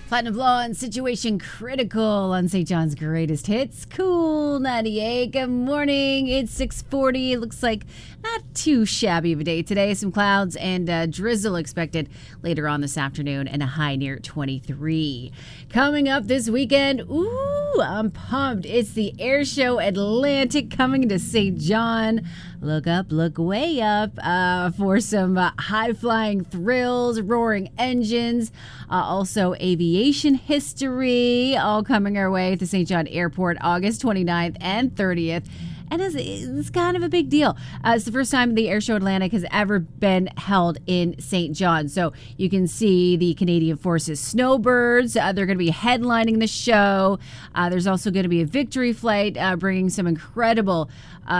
Platinum Blonde, Situation Critical on St. John's Greatest Hits. Cool 98. Good morning. It's 6:40. It looks like not too shabby of a day today. Some clouds and drizzle expected later on this afternoon and a high near 23. Coming up this weekend, I'm pumped. It's the Air Show Atlantic coming to St. John. Look up, look way up for some high-flying thrills, roaring engines, also aviation history, all coming our way to St. John Airport August 29th and 30th. And it's kind of a big deal. It's the first time the Air Show Atlantic has ever been held in St. John. So you can see the Canadian Forces Snowbirds. They're going to be headlining the show. There's also going to be a victory flight bringing some incredible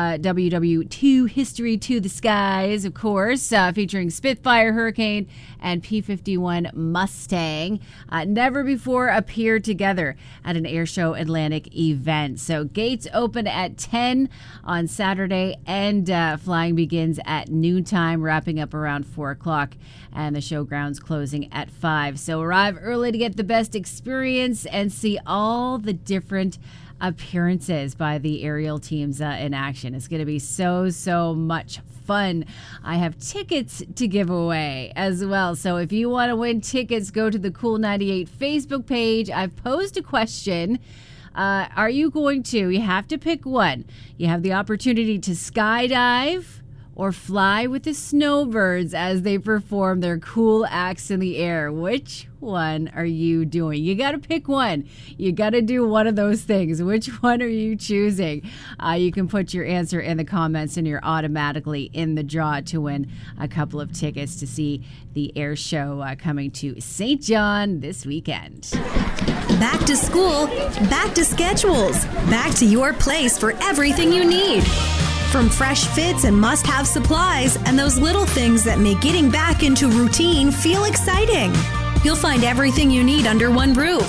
WW2 history to the skies, of course, featuring Spitfire, Hurricane, and P-51 Mustang. Never before appeared together at an Air Show Atlantic event. So gates open at 10 on Saturday, and flying begins at noontime, wrapping up around 4 o'clock, and the show grounds closing at 5. So arrive early to get the best experience and see all the different appearances by the aerial teams in action. It's going to be so much fun. I have tickets to give away as well. So if you want to win tickets, go to the Cool 98 Facebook page. I've posed a question. Are you going to? You have to pick one. You have the opportunity to skydive or fly with the snowbirds as they perform their cool acts in the air. Which one are you doing? You got to pick one. You got to do one of those things. Which one are you choosing? You can put your answer in the comments and you're automatically in the draw to win a couple of tickets to see the air show coming to St. John this weekend. Back to school, back to schedules, back to your place for everything you need. From fresh fits and must-have supplies and those little things that make getting back into routine feel exciting. You'll find everything you need under one roof.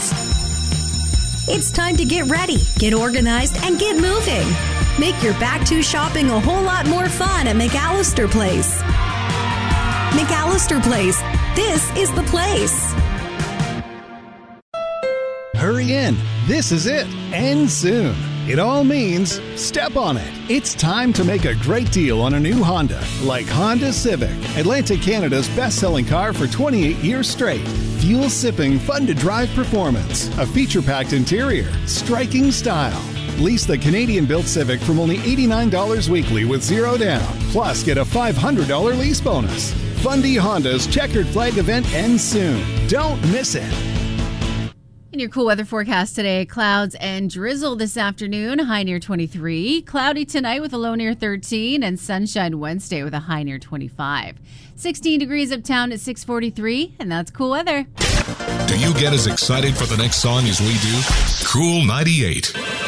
It's time to get ready, get organized, and get moving. Make your back-to shopping a whole lot more fun at McAllister Place. McAllister Place. This is the place. Hurry in. This is it. And soon. It all means step on it. It's time to make a great deal on a new Honda, like Honda Civic, Atlantic Canada's best-selling car for 28 years straight. Fuel-sipping, fun-to-drive performance, a feature-packed interior, striking style. Lease the Canadian-built Civic from only $89 weekly with zero down. Plus, get a $500 lease bonus. Fundy Honda's Checkered Flag event ends soon. Don't miss it. In your cool weather forecast today, clouds and drizzle this afternoon, high near 23. Cloudy tonight with a low near 13, and sunshine Wednesday with a high near 25. 16 degrees uptown at 6:43, and that's cool weather. Do you get as excited for the next song as we do? Cool 98.